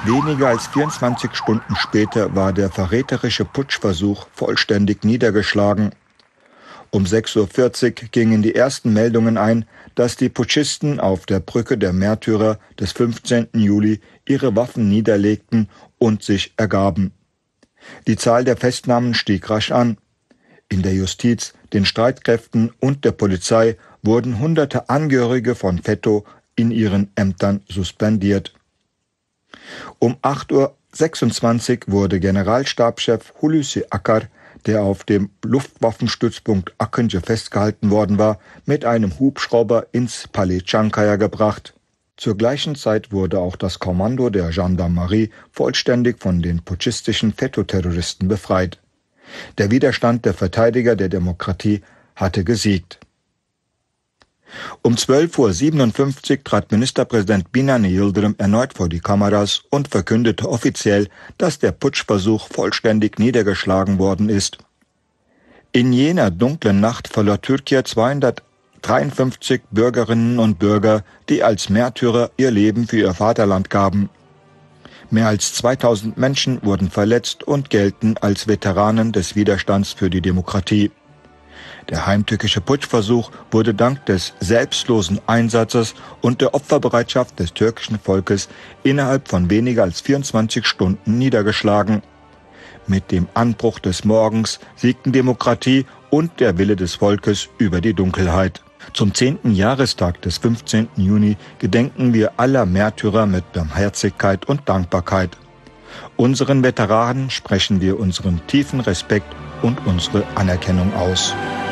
Weniger als 24 Stunden später war der verräterische Putschversuch vollständig niedergeschlagen. Um 6:40 Uhr gingen die ersten Meldungen ein, dass die Putschisten auf der Brücke der Märtyrer des 15. Juli ihre Waffen niederlegten und sich ergaben. Die Zahl der Festnahmen stieg rasch an. In der Justiz, den Streitkräften und der Polizei wurden hunderte Angehörige von FETÖ in ihren Ämtern suspendiert. Um 8:26 Uhr wurde Generalstabschef Hulusi Akar, der auf dem Luftwaffenstützpunkt Akıncı festgehalten worden war, mit einem Hubschrauber ins Palais Çankaya gebracht. Zur gleichen Zeit wurde auch das Kommando der Gendarmerie vollständig von den putschistischen FETÖ-Terroristen befreit. Der Widerstand der Verteidiger der Demokratie hatte gesiegt. Um 12:57 Uhr trat Ministerpräsident Binali Yıldırım erneut vor die Kameras und verkündete offiziell, dass der Putschversuch vollständig niedergeschlagen worden ist. In jener dunklen Nacht verlor Türkei 253 Bürgerinnen und Bürger, die als Märtyrer ihr Leben für ihr Vaterland gaben. Mehr als 2000 Menschen wurden verletzt und gelten als Veteranen des Widerstands für die Demokratie. Der heimtückische Putschversuch wurde dank des selbstlosen Einsatzes und der Opferbereitschaft des türkischen Volkes innerhalb von weniger als 24 Stunden niedergeschlagen. Mit dem Anbruch des Morgens siegten Demokratie und der Wille des Volkes über die Dunkelheit. Zum 10. Jahrestag des 15. Juni gedenken wir aller Märtyrer mit Barmherzigkeit und Dankbarkeit. Unseren Veteranen sprechen wir unseren tiefen Respekt und unsere Anerkennung aus.